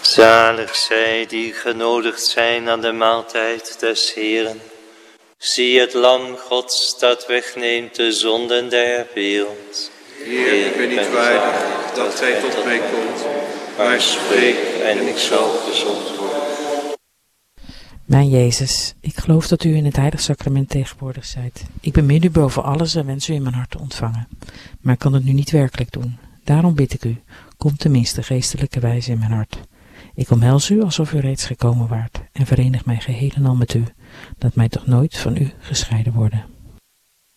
Zalig zij die genodigd zijn aan de maaltijd des Heeren. Zie het lam Gods dat wegneemt de zonden der wereld. Heer, ik ben niet waardig dat gij tot mij komt, maar spreek en ik zal gezond worden. Mijn Jezus, ik geloof dat u in het heilig sacrament tegenwoordig zijt. Ik bemin u boven alles en wens u in mijn hart te ontvangen. Maar ik kan het nu niet werkelijk doen. Daarom bid ik u, kom tenminste geestelijke wijze in mijn hart. Ik omhels u alsof u reeds gekomen waart en verenig mij geheel en al met u. Laat mij toch nooit van u gescheiden worden.